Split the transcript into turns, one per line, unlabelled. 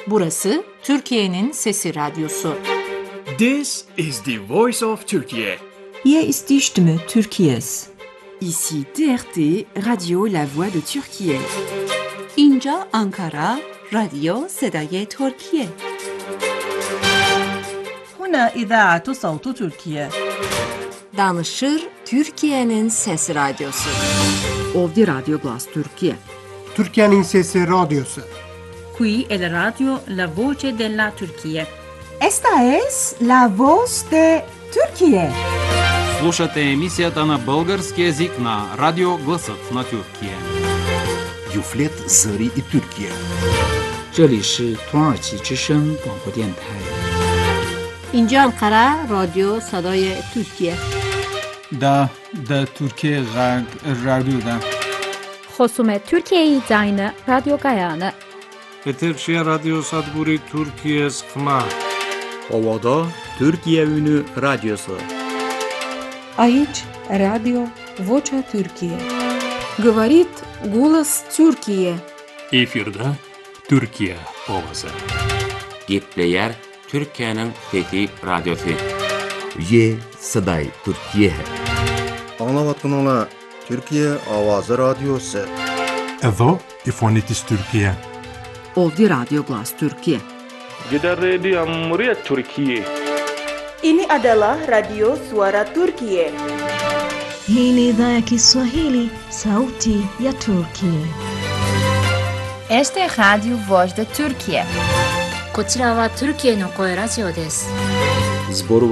Burası Türkiye'nin Sesi Radyosu.
This is the voice of Turkey.
Hier ist die Stimme Türkiye's.
Ici TRT, Radio La Voix de Türkiye.
اینجا آنکارا، رادیو صدای ترکیه.
هنا إذاعة صوت تركيا.
Danışır Türkiye'nin Sesi Radyosu.
Ovdje Radio Glas Türkiye.
Türkiye'nin Sesi Radyosu.
Qui è la radio La Voce della Turchia.
Esta es la voz de Türkiye.
Слушате емисията на български език на Радио Гласът на Türkiye.
Юфлет Зари и Türkiye.
这里是土耳其之声广播电台。
اینجا انقره رادیو صدای ترکیه.
دا Türkiye رادیو دا.
خصوم ترکیه زاین رادیو گایانه.
Eterşehir Radyo Sadburi Türkiye Sıkma.
Ovada Türkiye Ünü Radyosu.
Aici Radio Vocea Türkiye.
Говорит голос Türkiye.
Efirde Türkiye ovası.
Gepleyer Türkiye'nin Fethi Radyosu.
Ye Saday Türkiye.
Anlavatınla Türkiye Avazı Radyosu.
Edo İfonitis Türkiye.
Ovdje Radio Glas Türkiye.
Gider Radio Cumhuriyet Türkiye.
Ini adalah Radio Suara Turkiye.
Hii ni idhaa ya Kiswahili, Sauti ya Turkiye.
Este es Radio Voz de Turkiye.
こちらはトルキエの声ラジオです。